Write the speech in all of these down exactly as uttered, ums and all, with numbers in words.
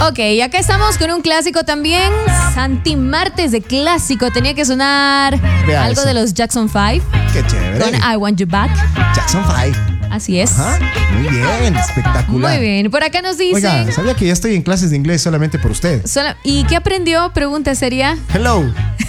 Ok, acá estamos con un clásico también. Santi, martes de clásico. Tenía que sonar Vea algo eso. de los Jackson five. Qué chévere. Con I Want You Back. Jackson five. Así es. Ajá. Muy bien, espectacular. Muy bien. Por acá nos dicen. Oiga, ¿sabía que ya estoy en clases de inglés solamente por usted? Sola- ¿Y qué aprendió? Pregunta sería. Hello.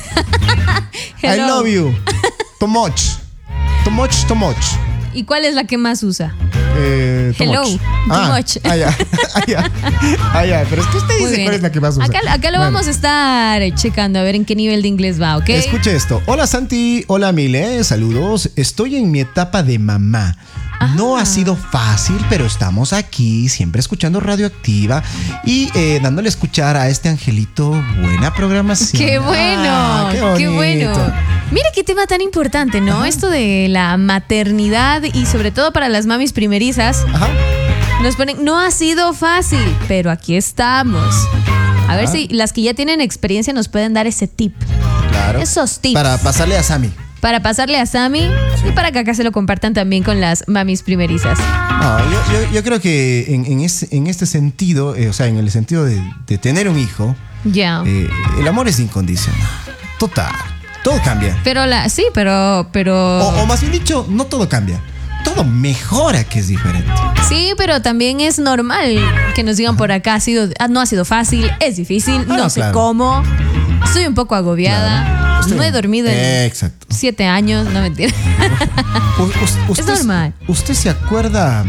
Hello. I love you. Too much. Too much, too much. ¿Y cuál es la que más usa? Eh, too Hello. much. Too ah, much. Ah, ya. Ah, ya. Ah, ya. Pero es que usted Muy dice bien. cuál es la que más usa. Acá, acá lo Bueno. vamos a estar checando a ver en qué nivel de inglés va, ¿ok? Escuche esto. Hola Santi, hola Mile, saludos. Estoy en mi etapa de mamá. No Ah. ha sido fácil, pero estamos aquí, siempre escuchando Radioactiva y eh, dándole a escuchar a este angelito. Buena programación. ¡Qué bueno! Ah, ¡Qué, bonito. bueno! Mire qué tema tan importante, ¿no? Ajá. Esto de la maternidad y sobre todo para las mamis primerizas. Ajá. Nos ponen, no ha sido fácil, pero aquí estamos. A ver Ajá. si las que ya tienen experiencia nos pueden dar ese tip. Claro. Esos tips. Para pasarle a Sammy. Para pasarle a Sammy y para que acá se lo compartan también con las mamis primerizas. No, yo, yo- yo creo que en, en, ese- en este sentido, eh, o sea, en el sentido de, de tener un hijo, Ya. eh, el amor es incondicional. Total. Todo cambia. Pero la, sí, pero, pero. O, o más bien dicho, no todo cambia. Todo mejora que es diferente. Sí, pero también es normal que nos digan por acá, ha sido, ah, no ha sido fácil, es difícil, Ah, no, no, sé claro. cómo, estoy un poco agobiada, Claro. Usted- no he dormido en Exacto. siete años, no mentira. U- u- usted, normal. ¿Usted se acuerda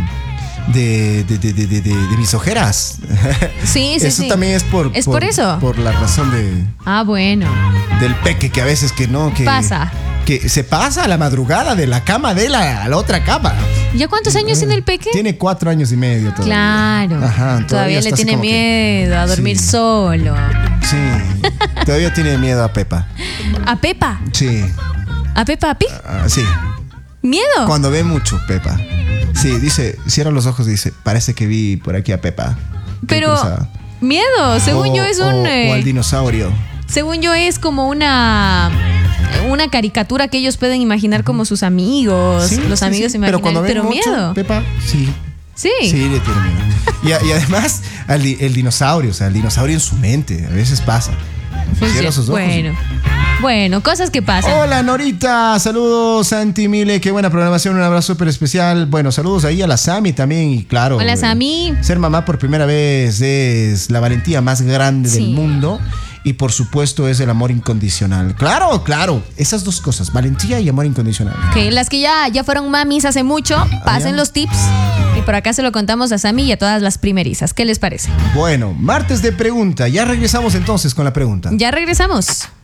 de, de, de, de, de, de- de mis ojeras? Sí, sí, Eso sí. también es por, ¿Es por eso? Por la razón de, Ah, bueno, del peque que a veces que no. Que, Pasa. Que se pasa a la madrugada de la cama de la a la otra cama. ¿ya cuántos años tiene el peque? Tiene cuatro años y medio todavía. Claro, Ajá, todavía, le está así tiene como que- miedo a dormir Sí. solo. Sí. Todavía tiene miedo a Pepa. ¿A Pepa? Sí. ¿A Pepa Pig? Ah, sí. ¿Miedo? Cuando ve mucho, Pepa. Sí, dice, cierra los ojos y dice, parece que vi por aquí a Pepa. que Pero, cruzaba. miedo, según O- yo es o- un... eh, o al dinosaurio. Según yo es como una una caricatura que ellos pueden imaginar como sus amigos, Sí, los sí, amigos sí. imaginarios, Pero cuando ve pero mucho, miedo. Pepa, sí. Sí. Sí, le tiene miedo. Y, a- y además, al di- el dinosaurio, o sea, el dinosaurio en su mente, a veces pasa. Pues Cierra sí. sus ojos. Bueno. Bueno, cosas que pasan. Hola Norita, saludos Santi Mile, qué buena programación, un abrazo súper especial. Bueno, saludos ahí a la Sami también y claro. Hola, eh, Sami. Ser mamá por primera vez es la valentía más grande Sí. del mundo y por supuesto es el amor incondicional. Claro, claro, esas dos cosas, valentía y amor incondicional. Ok, las que ya, ya fueron mamis hace mucho, pasen ya. los tips. Y por acá se lo contamos a Sammy y a todas las primerizas. ¿Qué les parece? Bueno, martes de pregunta, ya regresamos entonces con la pregunta. Ya regresamos.